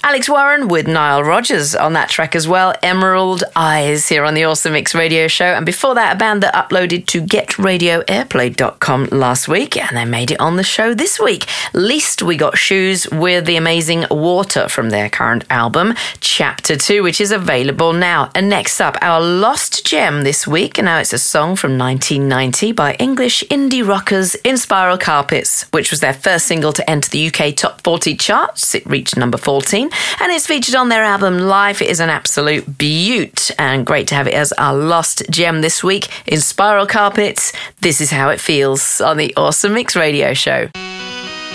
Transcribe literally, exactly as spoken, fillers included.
Alex Warren with Nile Rodgers on that track as well. Emerald Eyes here on the Awesome Mix Radio Show. And before that, a band that uploaded to get radio airplay dot com last week, and they made it on the show this week. Least We Got Shoes with the amazing Water from their current album, Chapter two, which is available now. And next up, our lost gem this week. And now it's a song from nineteen ninety by English indie rockers Inspiral Carpets, which was their first single to enter the U K Top forty charts. It reached number fourteen, and it's featured on their album Life. It is an absolute beaut, and great to have it as our lost gem this week. Inspiral Carpets, This Is How It Feels on the Awesome Mix Radio Show.